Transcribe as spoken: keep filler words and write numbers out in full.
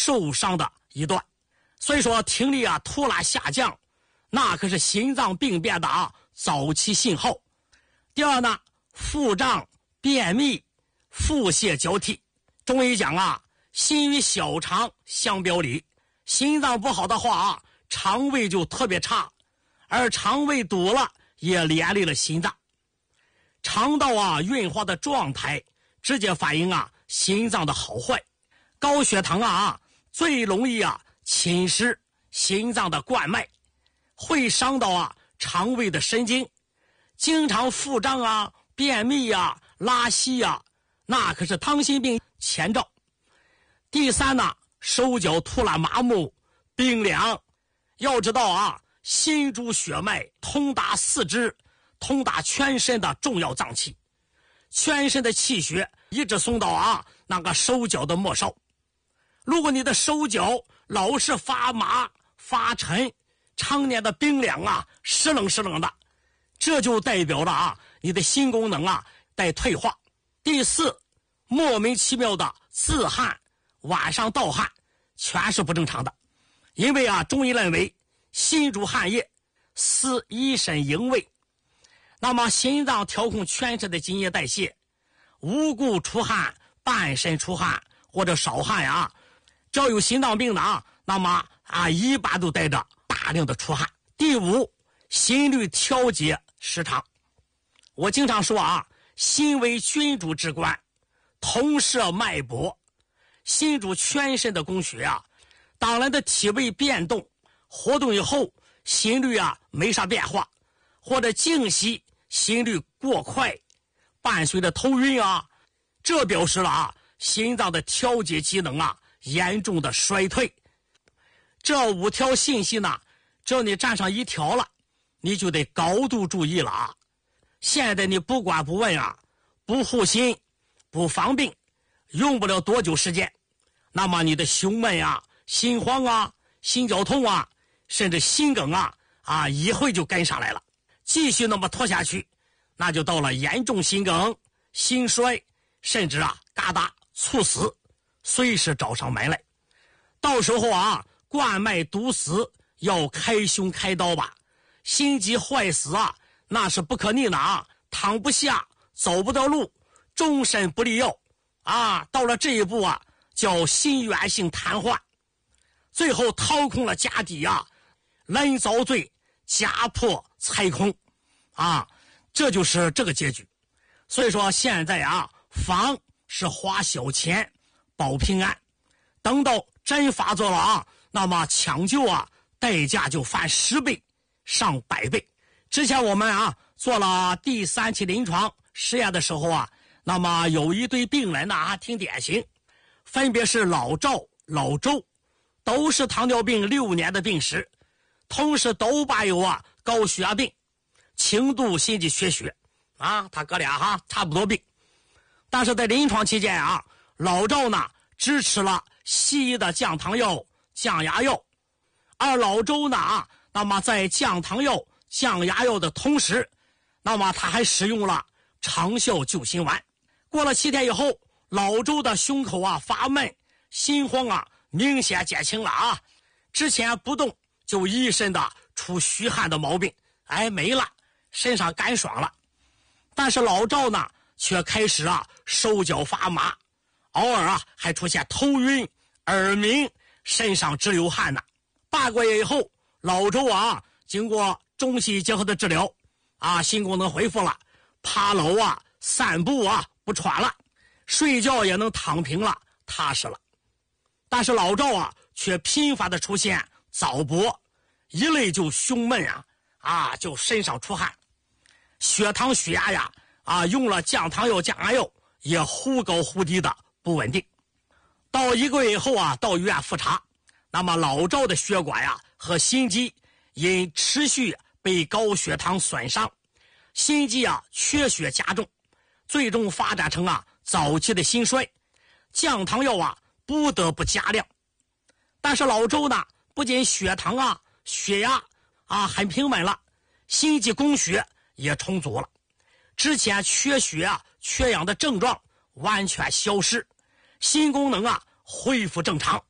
受伤的一段。所以说听力啊突然下降，那可是心脏病变的啊早期信号。第二呢，腹胀、便秘、腹泻交替。中医讲啊，心与小肠相表里，心脏不好的话啊，肠胃就特别差，而肠胃堵了也连累了心脏。肠道啊运化的状态直接反映啊心脏的好坏。高血糖啊最容易啊侵蚀心脏的冠脉，会伤到啊肠胃的神经，经常腹胀啊、便秘啊、拉稀啊，那可是糖心病前兆。第三呢，手脚突然麻木、冰凉。要知道啊，心主血脉，通达四肢，通达全身的重要脏器，全身的气血一直送到啊那个手脚的末梢。如果你的手脚老是发麻、发沉，常年的冰凉啊、湿冷湿冷的，这就代表了啊你的心功能啊在退化。第四，莫名其妙的自汗、晚上盗汗，全是不正常的。因为啊中医认为心主汗液，司一身营卫，那么心脏调控全身的津液代谢，无故出汗、半身出汗或者少汗呀，只要有心脏病的啊，那么啊一般都带着大量的出汗。第五，心律调节失常。我经常说啊，心为君主之官，统摄脉搏，心主全身的供血啊。当人的体位变动、活动以后，心率啊没啥变化，或者静息心率过快，伴随着头晕啊，这表示了啊心脏的调节机能啊严重的衰退。这五条信息呢，只要你占上一条了，你就得高度注意了啊。现在你不管不问啊，不护心、不防病，用不了多久时间，那么你的胸闷啊、心慌啊、心绞痛啊，甚至心梗啊啊一会就跟上来了。继续那么拖下去，那就到了严重心梗、心衰，甚至啊嘎达猝死，随时找上门来。到时候啊冠脉堵死，要开胸开刀吧。心肌坏死啊，那是不可逆的啊，躺不下，走不到路，终身不离药啊。到了这一步啊，叫心源性瘫痪，最后掏空了家底啊，人遭罪，家破财空啊，这就是这个结局。所以说现在啊，防是花小钱保平安，等到真发作了啊，那么抢救啊代价就翻十倍上百倍。之前我们啊做了第三期临床实验的时候啊，那么有一对病人呢啊挺典型，分别是老赵、老周，都是糖尿病六年的病史，同时都伴有啊高血压病、轻度心肌缺血啊，他哥俩哈差不多病。但是在临床期间啊，老赵呢支持了西医的降糖药、降压药，而老周呢啊，那么在降糖药、降压药的同时，那么他还使用了长效救心丸。过了七天以后，老周的胸口啊发闷、心慌啊明显减轻了啊，之前不动就一身的出虚汗的毛病，哎没了，身上干爽了。但是老赵呢却开始啊手脚发麻，偶尔啊还出现头晕、耳鸣、身上直流汗呢。八个月以后，老周啊经过中西医结合的治疗啊，心功能恢复了，爬楼啊、散步啊不喘了，睡觉也能躺平了，踏实了。但是老赵啊却频繁的出现早搏，一累就胸闷啊啊就身上出汗，血糖血压呀啊用了降糖药、降压药也忽高忽低的不稳定。到一个月以后啊，到医院复查，那么老赵的血管呀和心肌因持续被高血糖损伤，心肌啊缺血加重，最终发展成啊早期的心衰，降糖药啊不得不加量。但是老周呢，不仅血糖啊、血压啊很平稳了，心肌供血也充足了，之前缺血啊、缺氧的症状完全消失，心功能啊恢复正常。